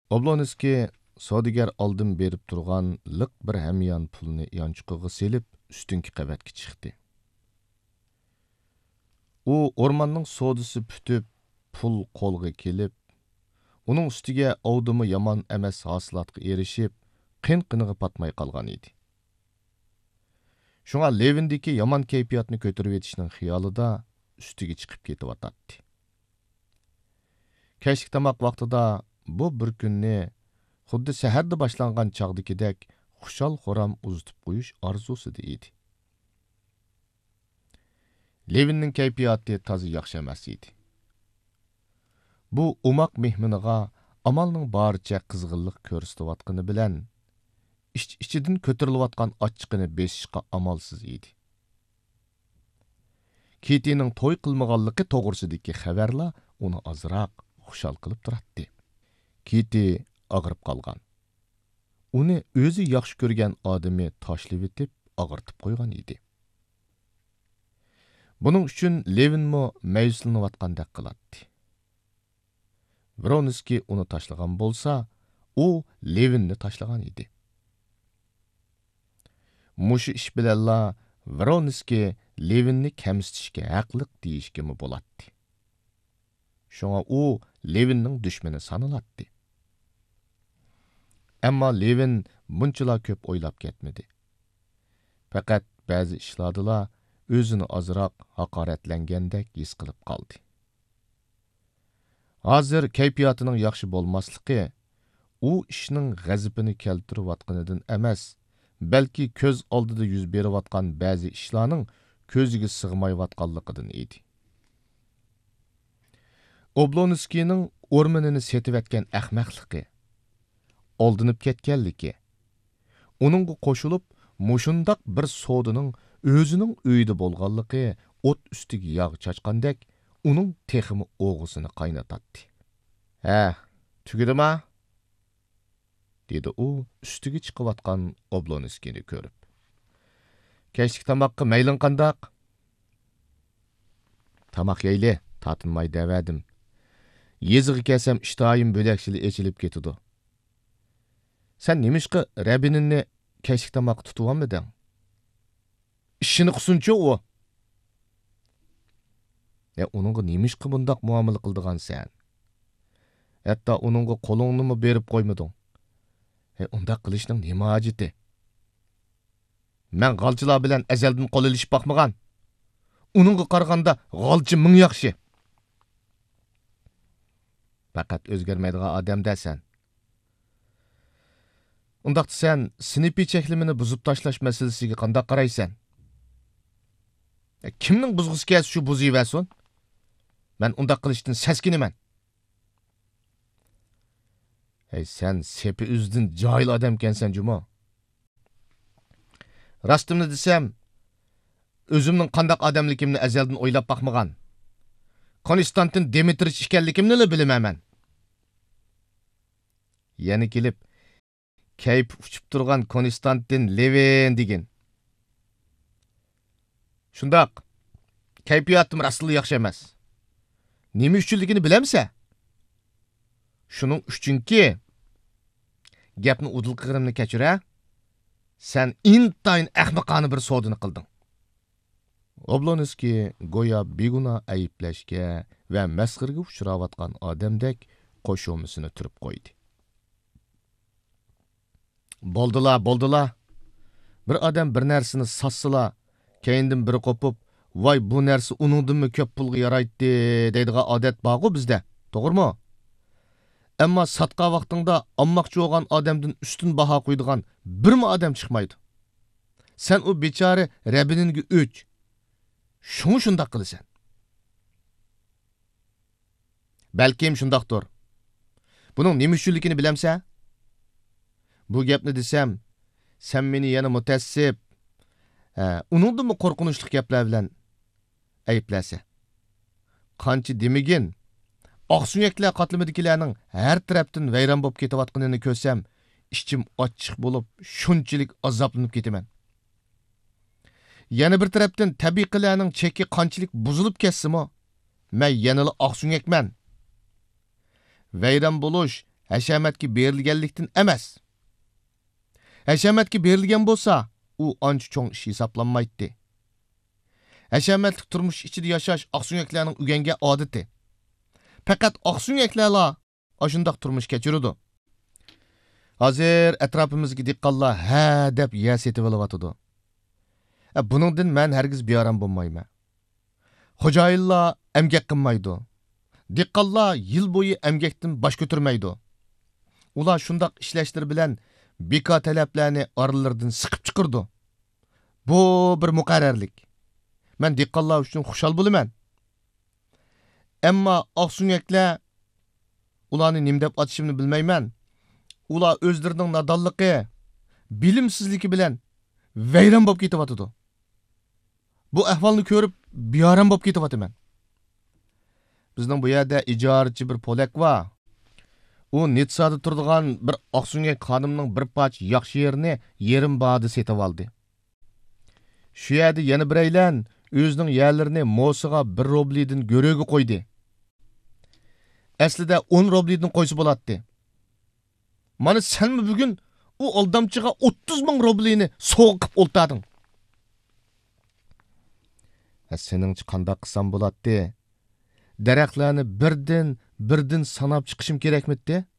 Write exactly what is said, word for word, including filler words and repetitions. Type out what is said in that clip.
Oblonskiy savdogar oldin berib turgan liq bir hamyon pulni yonchuqiga selib, ustunki qavatga chiqdi. U o'rmonning savdosi putib, pul qo'lga kelib, uning ustiga ovdimi yomon emas hosilotga erishib, qin-qiniga patmay qolgan edi. Shunga Levindagi yomon kayfiyatni ko'tarib etishning xiyolida ustiga chiqib ketyotdi. Kechki tomoq vaqtida bu bir kunni xuddi saharda boshlangan chog'dagidek xushal-xuram uzitib qo'yish orzusida edi. Levinning kayfiyati toza yaxshi emas edi. Bu umoq mehmoniga amalning boricha qizg'inlik ko'rsatayotgani bilan ich-ichidan ko'tarilayotgan ochiqini besishga amalsiz edi. Kitining to'y qilmaganligi to'g'risidagi xabarlar uni ozroq xushal qilib turardi. Kiti og'rib qolgan. Uni o'zi yaxshi ko'rgan odami tashlab etib, og'irtib qo'ygan edi. Buning uchun Levinmo mayuslanayotgandek qiladi. Vronskiy uni tashlagan bo'lsa, u Levinni tashlagan edi. Mushu ish bilanla Vronskiy Levinni kamsitishga haqliq deyishga bo'ladi. Shunga u Levinning dushmani sanaladi. Ammo Levin bunchalar ko'p o'ylab ketmadi. Faqat ba'zi ishlardala o'zini ozroq haqoratlangandek his qilib qoldi. Hozir kayfiyatining yaxshi bo'lmasligi u ishning g'azabini keltirayotganidan emas, balki ko'z oldida yuz berayotgan ba'zi ishlarning ko'ziga sig'mayotganligidan edi. Oblonskiyning o'rmonini setib ahmoqligi, oldinib ketganligi, uningga qo'shilib mushundoq bir savdoning o'zining uyida bo'lganligi o't ustiga yog' chachqandek uning texmi o'g'isini qaynatadi. "Ha, tugidimi?" dedi u ustiga chiqayotgan Oblonskiyni ko'rib. "Kechki tomoqqa maylin qandoq?" "Tomoq yeyli, tatinmay davadim. Yeziga kelsam ishtoyim bo'lakshili echilib ketidi. Sen nimishqa Rabininni kechki tomoqqa tutib olmading? Ishini qilsunchi u." "Ya uningga nimishqa bundoq muomala qildigan sen? Hatto uningga qo'lingni berib qo'ymading. E undaq qilishning nima hojati? Men g'alchilar bilan azaldan qo'l ilishib boqmagan. Uningga qaraganda g'alchi ming yaxshi. Faqat o'zgarmaydigan odamda sen. Undaqda sen sinipiy cheklimini buzib tashlash masalasiga qanday qaraysan? E, kimning buzg'isi kelsa shu buziversin? Men undaq qilishdan saskinaman. Ey sen sepi üzdün cahil adamkensen Cuma. Rastımını desem, özümnün qandaq adamlikimni ezelden oylap bakmagan. Konstantin Dimitrich işkellikimni le bilememen. Yani kelip, kayıp uçup durgan Konstantin Levin degin. Şundaq, kayfiyatım rastlı yaxşı emas. Nemi üçünligini bilemse? Şunun üçünki, gapni udul qig'irimni kechira, sen intayin ahmoqona bir savdoni qilding. Oblonskiy go'yo beguna ayblashga va masxirga uchrayotgan odamdek qo'shomisini turib qo'ydi. Bo'ldila, bo'ldila. Bir odam bir narsani sassila, keyindan biri qo'pib, "Voy, bu narsa uningdanmi ko'p pulga yaraydi" deydigan odat borku bizda. To'g'rimi? Ammo satqa vaqtingda almoqchi bo'lgan odamdan ustun baho qo'ydigan birmi odam chiqmaydi. Sen u bechora Rabbininga o'ch. Shuni shundoq qilasan. Balkim shundoqdir. Buning nima uchunligini bilamsa? Bu gapni desam, sen meni yana mutassib, uningdanmi qo'rqinchli gaplar bilan ayblasa. Qancha demigin Oqsunyaklar qatlimidikilarning har tarafdan vayron bo'lib ketayotganini ko'rsam, ichim ochiq bo'lib, shunchalik azoblanib ketaman. Yana bir tarafdan tabiqilarning cheki qanchalik buzilib ketsimi, men yanada oqsunyakman. Vayron bo'lish hashamatga berilganlikdan emas. Hashamatga berilgan bo'lsa, u ancha cho'ng ish hisoblanmaydi. Hashamatlik turmush ichida yashash oqsunyaklarning o'rgangan odati. Faqat oqsunyaklarla ashundoq turmush kechiradi. Hozir atrofimizga diqqatlar ha deb ya setib olyotidi. Buningdan men hargiz beoram bo'lmayman. Xo'jayinlar emgak qilmaydi. Diqqatlar yil bo'yi emgakdan bosh ko'tarmaydi. Ular shundoq ishlashlar bilan bekor talablarni oralaridan siqib chiqirdi. Bu bir muqarrarlik. Men diqqatlar uchun xushal bo'laman. Ammo oqsunyaklar ularni nim deb atishimni bilmayman. Ular o'zlarining nadonligi, bilimsizligi bilan vayron bo'lib ketyapti. Bu ahvolni ko'rib beoram bo'lib ketyapman. Bizning bu yerda ijarachi bir polak var. U Nitsada turadigan bir oqsunyak xonimning bir parcha yaxshi yerini yerim bahada setib oldi. Shu yerda yana biraylan o'zining yerlarini Mosiga bir rubldan go'rega qo'ydi. Aslida o'n rubldan qo'ysa bo'ladi. Mana senmi bugun u aldamchiga o'ttiz ming rublini so'qib o'ltading. Seningchi qanday qilsam bo'ladi? Daraxtlarni birdan birdan sanab chiqishim kerakmidi?